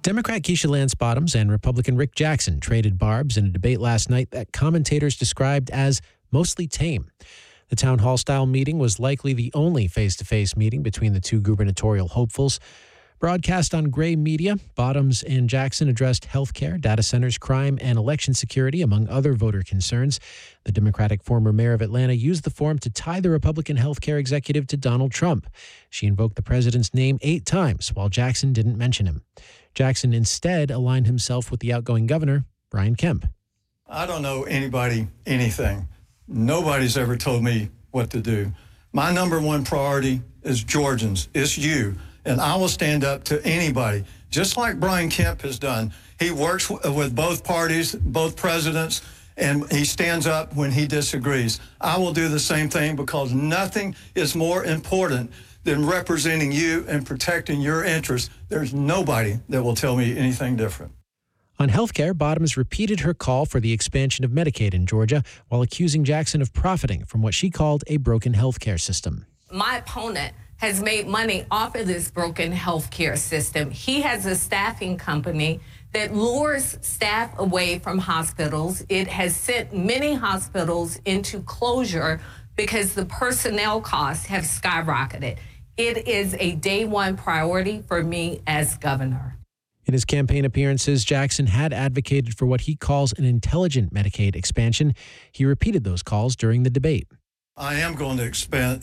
Democrat Keisha Lance Bottoms and Republican Rick Jackson traded barbs in a debate last night that commentators described as mostly tame. The town hall-style meeting was likely the only face-to-face meeting between the two gubernatorial hopefuls. Broadcast on Gray Media, Bottoms and Jackson addressed health care, data centers, crime, and election security, among other voter concerns. The Democratic former mayor of Atlanta used the forum to tie the Republican health care executive to Donald Trump. She invoked the president's name 8 times, while Jackson didn't mention him. Jackson instead aligned himself with the outgoing governor, Brian Kemp. I don't know anybody anything. Nobody's ever told me what to do. My number one priority is Georgians. It's you. And I will stand up to anybody, just like Brian Kemp has done. He works with both parties, both presidents, and he stands up when he disagrees. I will do the same thing because nothing is more important than representing you and protecting your interests. There's nobody that will tell me anything different. On health care, Bottoms repeated her call for the expansion of Medicaid in Georgia while accusing Jackson of profiting from what she called a broken health care system. My opponent has made money off of this broken healthcare system. He has a staffing company that lures staff away from hospitals. It has sent many hospitals into closure because the personnel costs have skyrocketed. It is a day one priority for me as governor. In his campaign appearances, Jackson had advocated for what he calls an intelligent Medicaid expansion. He repeated those calls during the debate. I am going to expand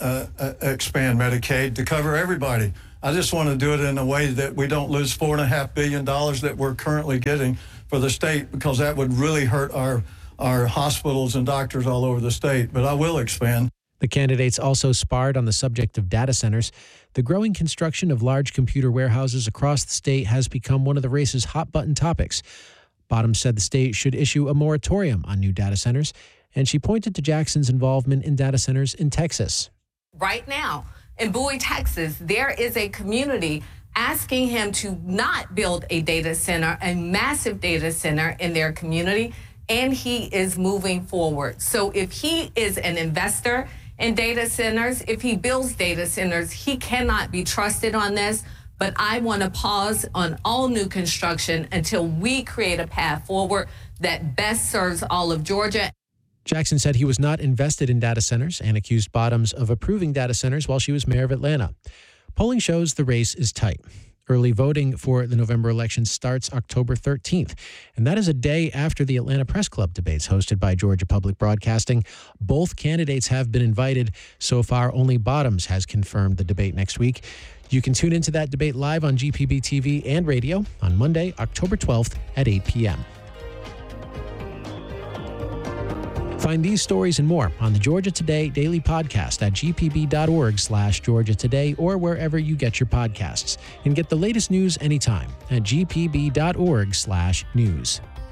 Medicaid to cover everybody. I just want to do it in a way that we don't lose $4.5 billion that we're currently getting for the state, because that would really hurt our hospitals and doctors all over the state. But I will expand. The candidates also sparred on the subject of data centers. The growing construction of large computer warehouses across the state has become one of the race's hot-button topics. Bottoms said the state should issue a moratorium on new data centers, and she pointed to Jackson's involvement in data centers in Texas. Right now, in Bowie, Texas, there is a community asking him to not build a data center, a massive data center in their community, and he is moving forward. So if he is an investor in data centers, if he builds data centers, he cannot be trusted on this. But I want to pause on all new construction until we create a path forward that best serves all of Georgia. Jackson said he was not invested in data centers and accused Bottoms of approving data centers while she was mayor of Atlanta. Polling shows the race is tight. Early voting for the November election starts October 13th, and that is a day after the Atlanta Press Club debates hosted by Georgia Public Broadcasting. Both candidates have been invited. So far, only Bottoms has confirmed the debate next week. You can tune into that debate live on GPB TV and radio on Monday, October 12th at 8 p.m. Find these stories and more on the Georgia Today Daily Podcast at gpb.org/Georgia Today or wherever you get your podcasts. And get the latest news anytime at gpb.org/news.